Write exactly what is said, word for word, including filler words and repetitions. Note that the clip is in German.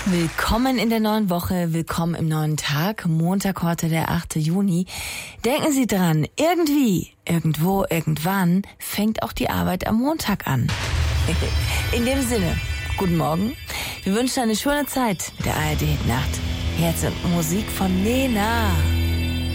Willkommen in der neuen Woche, willkommen im neuen Tag, Montag heute der achte Juni. Denken Sie dran, irgendwie, irgendwo, irgendwann fängt auch die Arbeit am Montag an. In dem Sinne, guten Morgen, wir wünschen eine schöne Zeit mit der A R D Nacht. Jetzt Musik von Nena.